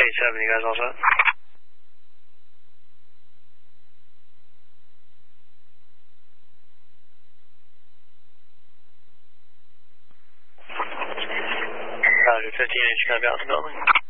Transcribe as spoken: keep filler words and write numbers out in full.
eighty-seven, you guys all set? Roger, fifteen H, can I be out the building?